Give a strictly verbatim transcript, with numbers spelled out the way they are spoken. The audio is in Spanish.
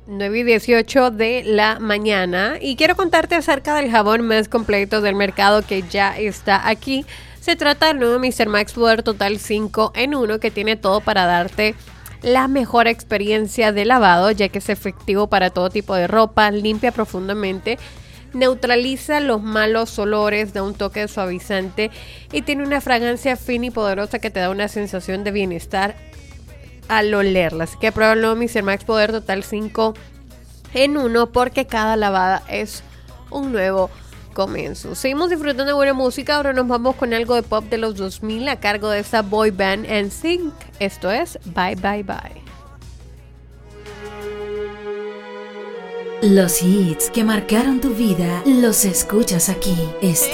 nueve y dieciocho de la mañana y quiero contarte acerca del jabón más completo del mercado que ya está aquí. Se trata del nuevo míster Max Poder Total cinco en uno que tiene todo para darte la mejor experiencia de lavado, ya que es efectivo para todo tipo de ropa, limpia profundamente, neutraliza los malos olores, da un toque de suavizante y tiene una fragancia fina y poderosa que te da una sensación de bienestar al olerla. Así que prueba el nuevo míster Max Poder Total cinco en uno porque cada lavada es un nuevo comienzo. Seguimos disfrutando de buena música. Ahora nos vamos con algo de pop de los dos mil a cargo de esta boy band N Sync. Esto es Bye Bye Bye. Los hits que marcaron tu vida los escuchas aquí. Este